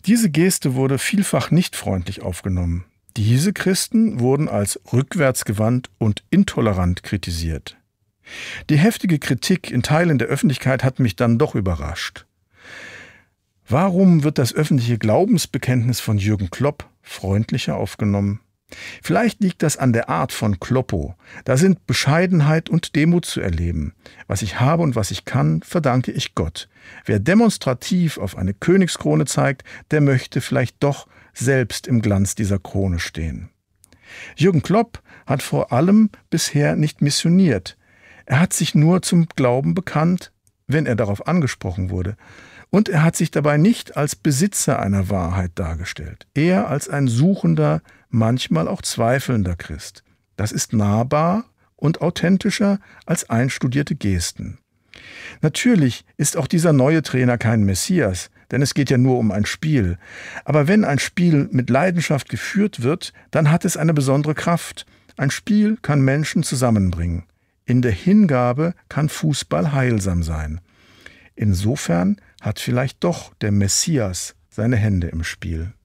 Diese Geste wurde vielfach nicht freundlich aufgenommen. Diese Christen wurden als rückwärtsgewandt und intolerant kritisiert. Die heftige Kritik in Teilen der Öffentlichkeit hat mich dann doch überrascht. Warum wird das öffentliche Glaubensbekenntnis von Jürgen Klopp freundlicher aufgenommen? Vielleicht liegt das an der Art von Kloppo. Da sind Bescheidenheit und Demut zu erleben. Was ich habe und was ich kann, verdanke ich Gott. Wer demonstrativ auf eine Königskrone zeigt, der möchte vielleicht doch selbst im Glanz dieser Krone stehen. Jürgen Klopp hat vor allem bisher nicht missioniert. Er hat sich nur zum Glauben bekannt, wenn er darauf angesprochen wurde. Und er hat sich dabei nicht als Besitzer einer Wahrheit dargestellt, eher als ein suchender, manchmal auch zweifelnder Christ. Das ist nahbar und authentischer als einstudierte Gesten. Natürlich ist auch dieser neue Trainer kein Messias, denn es geht ja nur um ein Spiel. Aber wenn ein Spiel mit Leidenschaft geführt wird, dann hat es eine besondere Kraft. Ein Spiel kann Menschen zusammenbringen. In der Hingabe kann Fußball heilsam sein. Insofern hat vielleicht doch der Messias seine Hände im Spiel.